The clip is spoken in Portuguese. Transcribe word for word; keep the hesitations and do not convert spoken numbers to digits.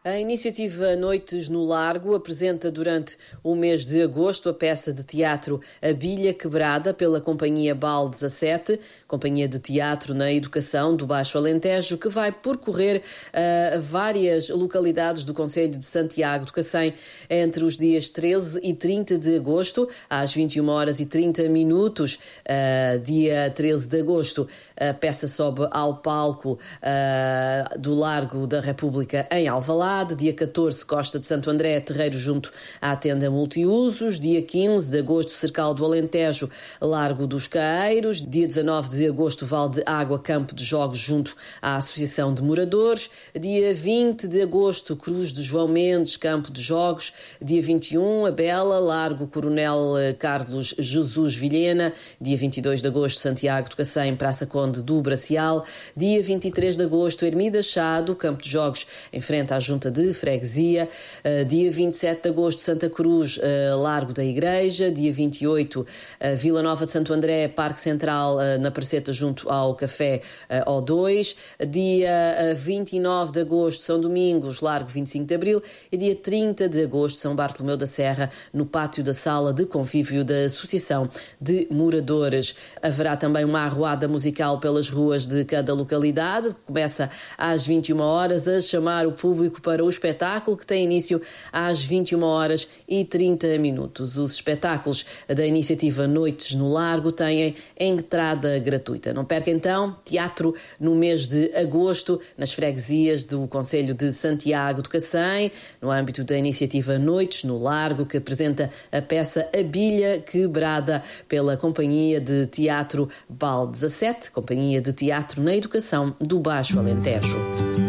A iniciativa Noites no Largo apresenta durante o mês de agosto a peça de teatro A Bilha Quebrada pela Companhia B A L dezassete, Companhia de Teatro na Educação do Baixo Alentejo, que vai percorrer uh, várias localidades do concelho de Santiago do Cacém entre os dias treze e trinta de agosto, às vinte e uma horas e trinta minutos, uh, dia treze de agosto. A peça sobe ao palco uh, do Largo da República em Alvalade. Dia catorze, Costa de Santo André, terreiro junto à tenda multiusos. Dia quinze de agosto, Cercal do Alentejo, Largo dos Caeiros. Dia dezanove de agosto, Val de Água, Campo de Jogos junto à Associação de Moradores. Dia vinte de agosto, Cruz de João Mendes, Campo de Jogos. Dia vinte e um, Abela, Largo Coronel Carlos Jesus Vilhena. Dia vinte e dois de agosto, Santiago do Cacém, Praça Conde do Bracial. Dia vinte e três de agosto, Ermida Chado, Campo de Jogos, em frente à Junta de Freguesia. Uh, dia vinte e sete de agosto, Santa Cruz, uh, Largo da Igreja. Dia vinte e oito, uh, Vila Nova de Santo André, Parque Central, uh, na Praceta, junto ao Café uh, O dois. Dia uh, vinte e nove de agosto, São Domingos, Largo vinte e cinco de Abril. E dia trinta de agosto, São Bartolomeu da Serra, no pátio da Sala de Convívio da Associação de Moradores. Haverá também uma arruada musical pelas ruas de cada localidade, que começa às vinte e uma horas, a chamar o público para para o espetáculo, que tem início às vinte e uma horas e trinta minutos. Os espetáculos da iniciativa Noites no Largo têm entrada gratuita. Não perca então teatro no mês de agosto nas freguesias do concelho de Santiago do Cacém, no âmbito da iniciativa Noites no Largo, que apresenta a peça A Bilha Quebrada pela Companhia de Teatro B A L dezassete, Companhia de Teatro na Educação do Baixo Alentejo.